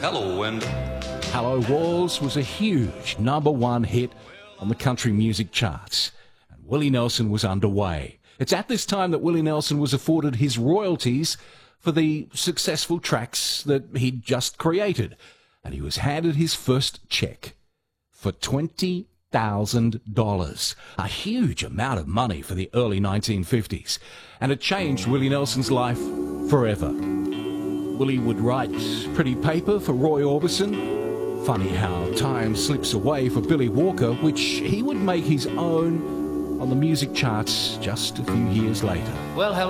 Hello, and Hello Walls was a huge #1 hit on the country music charts, and Willie Nelson was underway. It's at this time that Willie Nelson was afforded his royalties for the successful tracks that he'd just created, and he was handed his first check for $20,000, a huge amount of money for the early 1950s, and it changed Willie Nelson's life forever. Willie would write Pretty Paper for Roy Orbison, Funny How Time Slips Away for Billy Walker, which he would make his own on the music charts just a few years later. Well, hello.